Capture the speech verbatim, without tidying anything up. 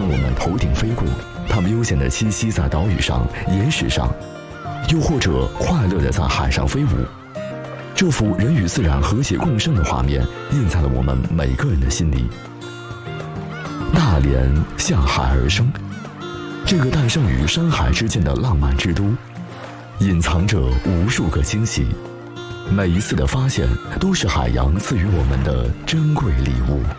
从我们头顶飞过，它们悠闲地栖息在岛屿上、岩石上，又或者快乐地在海上飞舞。这幅人与自然和谐共生的画面，印在了我们每个人的心里。大连向海而生，这个诞生于山海之间的浪漫之都，隐藏着无数个惊喜。每一次的发现，都是海洋赐予我们的珍贵礼物。